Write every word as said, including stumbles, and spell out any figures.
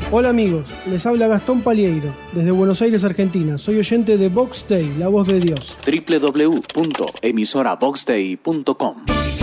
Hola amigos, les habla Gastón Palieiro, desde Buenos Aires, Argentina. Soy oyente de Vox Day, la voz de Dios. doble u doble u doble u punto emisora vox day punto com